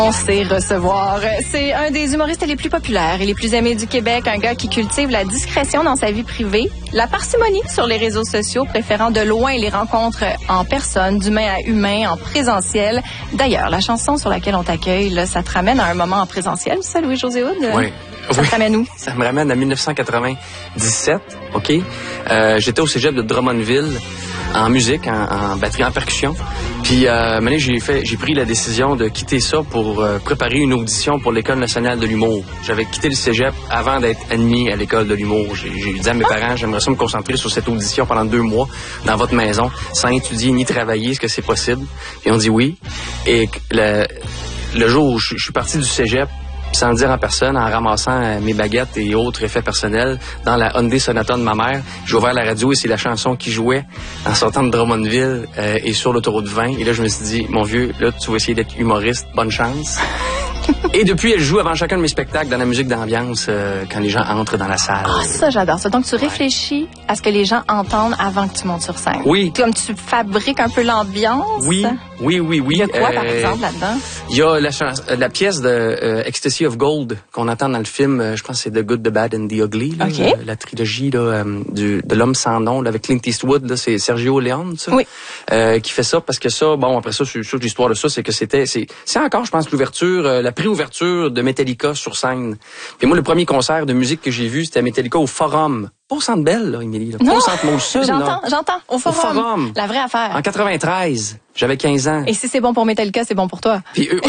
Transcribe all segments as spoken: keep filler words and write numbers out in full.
On sait recevoir. C'est un des humoristes les plus populaires et les plus aimés du Québec, un gars qui cultive la discrétion dans sa vie privée, la parcimonie sur les réseaux sociaux, préférant de loin les rencontres en personne, d'humain à humain, en présentiel. D'ailleurs, la chanson sur laquelle on t'accueille, là, ça te ramène à un moment en présentiel, ça, Louis-José Hood? Oui. Ça oui. te ramène où? Ça me ramène à dix-neuf cent quatre-vingt-dix-sept, OK? Euh, j'étais au cégep de Drummondville, en musique, en, en batterie, en percussion. Puis, euh, maintenant, j'ai fait, j'ai pris la décision de quitter ça pour euh, préparer une audition pour l'École nationale de l'humour. J'avais quitté le cégep avant d'être admis à l'École de l'humour. J'ai, j'ai dit à mes parents, j'aimerais ça me concentrer sur cette audition pendant deux mois dans votre maison, sans étudier ni travailler. Est-ce que c'est possible? Puis, on dit oui. Et le, le jour où je, je suis parti du cégep, sans le dire en personne, en ramassant euh, mes baguettes et autres effets personnels dans la Hyundai Sonata de ma mère. J'ai ouvert la radio et c'est la chanson qui jouait en sortant de Drummondville euh, et sur l'autoroute vingt. Et là, je me suis dit, mon vieux, là, tu vas essayer d'être humoriste. Bonne chance. Et depuis, elle joue avant chacun de mes spectacles dans la musique d'ambiance euh, quand les gens entrent dans la salle. Ah, ça, j'adore ça. Donc, tu réfléchis à ce que les gens entendent avant que tu montes sur scène. Oui. Comme tu fabriques un peu l'ambiance. Oui, oui, oui, oui. Il y a quoi, euh, par exemple, là-dedans? Il y a la, chans- la pièce de euh, Ecstasy of Gold qu'on entend dans le film, euh, je pense que c'est The Good, The Bad and The Ugly, là, Okay. euh, la trilogie là, euh, du, de l'homme sans nom là, avec Clint Eastwood, là, c'est Sergio Leone, ça, Oui. euh, qui fait ça parce que ça, bon, après ça, c'est sûr que l'histoire de ça, c'est que c'était, c'est, c'est encore, je pense, l'ouverture, euh, la pré-ouverture de Metallica sur scène. Puis moi, le premier concert de musique que j'ai vu, c'était Metallica au Forum. Pas au Centre Bell, là, Émilie. Là. Pas Non, au Centre Molson, j'entends, là. j'entends. Au forum. Au Forum. La vraie affaire. En quatre-vingt-treize. J'avais quinze ans. Et si c'est bon pour Metallica, c'est bon pour toi. Puis eux,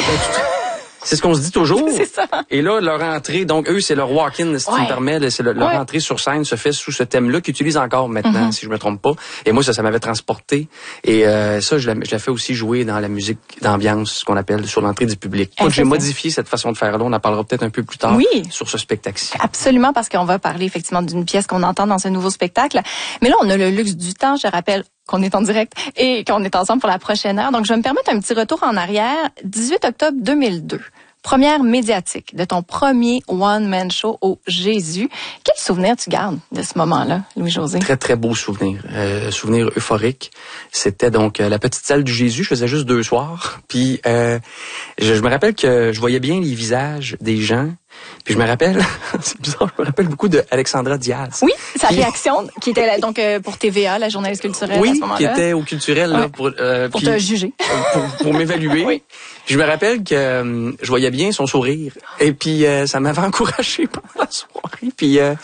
c'est ce qu'on se dit toujours. C'est ça. Et là, leur entrée, donc eux, c'est leur walk-in, si Ouais. tu me permets, c'est le, leur Ouais. entrée sur scène se fait sous ce thème-là qu'ils utilisent encore maintenant, Mm-hmm. si je me trompe pas. Et moi, ça, ça m'avait transporté. Et euh, ça, je la, je la fais aussi jouer dans la musique d'ambiance, ce qu'on appelle sur l'entrée du public. Eh, Moi, j'ai ça, modifié cette façon de faire-là. On en parlera peut-être un peu plus tard Oui. sur ce spectacle-ci. Absolument, parce qu'on va parler effectivement d'une pièce qu'on entend dans ce nouveau spectacle. Mais là, on a le luxe du temps, je rappelle qu'on est en direct et qu'on est ensemble pour la prochaine heure. Donc, je vais me permettre un petit retour en arrière. dix-huit octobre deux mille deux. Première médiatique de ton premier one-man show au Jésus. Quel souvenir tu gardes de ce moment-là, Louis-José? Très, très beau souvenir. Euh, souvenir euphorique. C'était donc euh, la petite salle du Jésus. Je faisais juste deux soirs. Puis, euh, je, je me rappelle que je voyais bien les visages des gens. Puis je me rappelle, c'est bizarre, je me rappelle beaucoup de Alexandra Diaz. Oui, sa Qui- réaction, qui était là, donc euh, pour T V A, la journaliste culturelle à ce Oui, moment-là. qui était au culturel là, Ouais. pour euh, Pour puis- te juger. pour, pour m'évaluer. Oui. Puis je me rappelle que euh, je voyais bien son sourire et puis euh, ça m'avait encouragé pendant la soirée. Puis euh,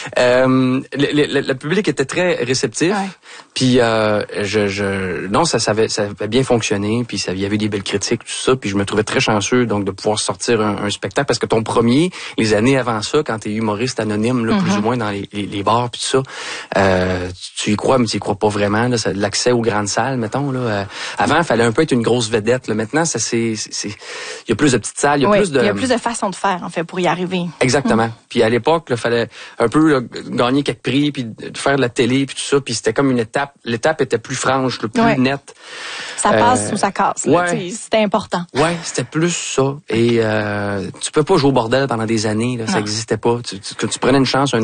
euh, le, le, le public était très réceptif. Ouais. Puis euh, je, je non ça ça avait, ça avait bien fonctionné. Puis ça il y avait des belles critiques tout ça. Puis je me trouvais très chanceux donc de pouvoir sortir un, un spectacle parce que ton premier les années avant ça quand t'es humoriste anonyme là, Mm-hmm. plus ou moins dans les, les, les bars puis tout ça euh, tu y crois mais tu y crois pas vraiment là, ça, l'accès aux grandes salles mettons là euh, avant il fallait un peu être une grosse vedette là. Maintenant ça c'est c'est il y a plus de petites salles il y a Oui, plus de il y a plus de façons de faire, en fait, pour y arriver. exactement. Puis à l'époque, il fallait un peu là, gagner quelques prix, puis de faire de la télé, puis tout ça. Puis c'était comme une étape. L'étape était plus franche, le plus Ouais. nette. Ça passe Euh, ou ça casse. là, ouais. tu sais, c'était important. Ouais, c'était plus ça. Et euh, tu peux pas jouer au bordel pendant des années. Là, ça Non. existait pas. Tu, tu, que tu prenais une chance, un